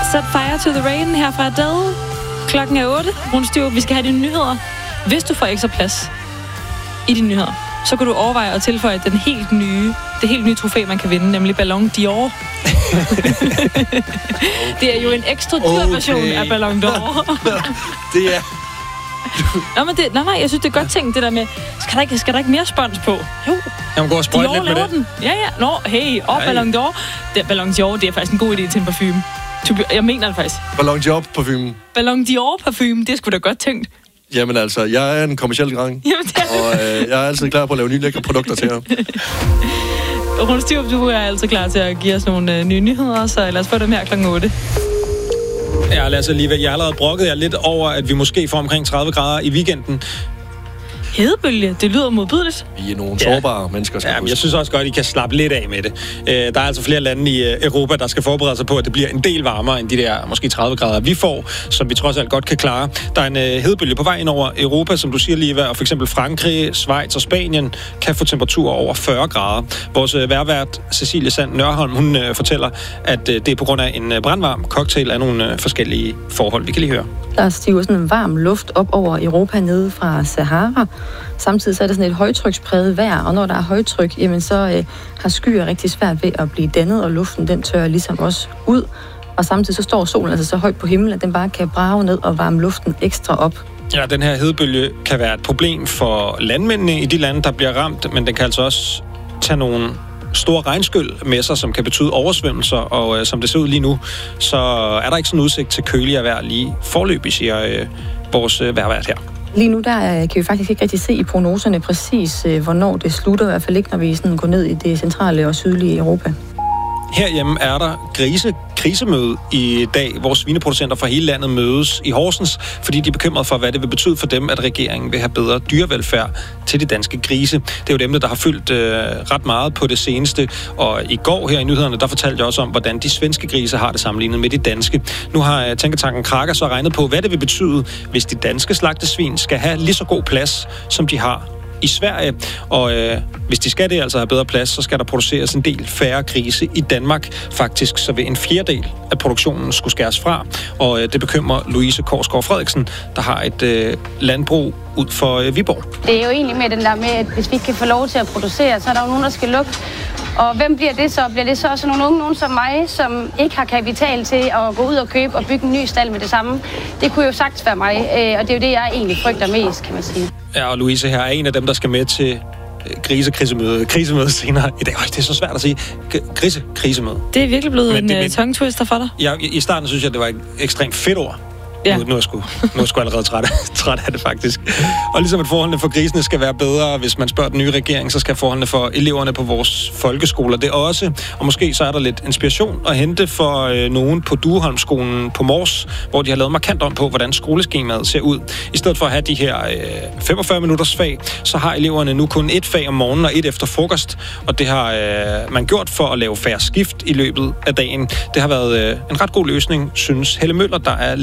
Set Fire to the Rain her fra Adele. Klokken er 8. Rundstyr, vi skal have dine nyheder. Hvis du får ekstra plads i dine nyheder, så kan du overveje at tilføje det helt nye trofæ, man kan vinde, nemlig Ballon d'Or. Det er jo en ekstra dyr version af Ballon d'Or. Det er... Nej, jeg synes, det er godt tænkt, det der med, skal der ikke mere spons på? Jo. Jamen, gå og sprøjte lidt med det. Den. Ja. Nå, hey, Ballon d'Or. Ballon d'Or, det er faktisk en god idé til en parfume. Jeg mener det faktisk. Ballon d'Or parfume. Ballon d'Or parfume, det er sgu da godt tænkt. Jamen altså, jeg er en kommerciel dreng. Og jeg er altid klar på at lave nye lækre produkter til jer. Rune Styrup, du er altid klar til at give os nogle nye nyheder, så lad os få dem her klokken 8. Ja, lad os alligevel. Jeg har allerede brokket jer lidt over, at vi måske får omkring 30 grader i weekenden. Hedebølge, det lyder modbydeligt. Vi er nogle sårbare mennesker. Ja, jeg synes også godt, I kan slappe lidt af med det. Der er altså flere lande i Europa, der skal forberede sig på, at det bliver en del varmere end de der måske 30 grader, vi får, som vi trods alt godt kan klare. Der er en hedebølge på vej ind over Europa, som du siger lige, og for eksempel Frankrig, Schweiz og Spanien kan få temperaturer over 40 grader. Vores vejrvært Cecilie Sand Nørholm, hun fortæller, at det er på grund af en brandvarm cocktail af nogle forskellige forhold. Vi kan lige høre. Der stiger sådan en varm luft op over Europa nede fra Sahara. Samtidig så er der sådan et højtrykspræget vejr, og når der er højtryk, jamen så har skyer rigtig svært ved at blive dannet, og luften den tørrer ligesom også ud. Og samtidig så står solen altså så højt på himlen, at den bare kan brage ned og varme luften ekstra op. Ja, den her hedebølge kan være et problem for landmændene i de lande, der bliver ramt, men den kan altså også tage nogle store regnskyl med sig, som kan betyde oversvømmelser, og som det ser ud lige nu, så er der ikke sådan udsigt til køligere vejr lige forløbig, siger vores vejrvært her. Lige nu der kan vi faktisk ikke rigtig se i prognoserne præcis, hvornår det slutter, i hvert fald ikke, når vi sådan går ned i det centrale og sydlige Europa. Herhjemme er der krisemøde i dag, hvor svineproducenter fra hele landet mødes i Horsens, fordi de er bekymrede for, hvad det vil betyde for dem, at regeringen vil have bedre dyrevelfærd til de danske grise. Det er jo dem, der har fyldt ret meget på det seneste, og i går her i nyhederne, der fortalte jeg også om, hvordan de svenske grise har det sammenlignet med de danske. Nu har tænketanken Kraka så regnet på, hvad det vil betyde, hvis de danske slagtesvin skal have lige så god plads, som de har i Sverige, og hvis de skal det altså have bedre plads, så skal der produceres en del færre grise i Danmark. Faktisk så vil en fjerdedel af produktionen skulle skæres fra, og det bekymrer Louise Korsgaard Frederiksen, der har et landbrug ud for Viborg. Det er jo egentlig med den der med, at hvis vi ikke kan få lov til at producere, så er der jo nogen, der skal lukke. Og hvem bliver det så? Bliver det så også nogle unge, nogen som mig, som ikke har kapital til at gå ud og købe og bygge en ny stald med det samme? Det kunne jo sagtens være mig, og det er jo det, jeg egentlig frygter mest, kan man sige. Ja, og Louise her er en af dem, der skal med til krisemøde senere i dag. Det er så svært at sige. Krisemøde. Det er virkelig blevet en tongue twister for dig. Ja, i starten synes jeg, det var et ekstremt fedt ord. Ja. Nu er jeg sgu allerede træt af det, faktisk. Og ligesom at forholdene for grisene skal være bedre, hvis man spørger den nye regering, så skal forholdene for eleverne på vores folkeskoler det også. Og måske så er der lidt inspiration at hente for nogen på Dueholmskolen på Mors, hvor de har lavet markant om på, hvordan skoleskemaet ser ud. I stedet for at have de her 45 minutters fag, så har eleverne nu kun et fag om morgenen og et efter frokost. Og det har man gjort for at lave færre skift i løbet af dagen. Det har været en ret god løsning, synes Helle Møller, der er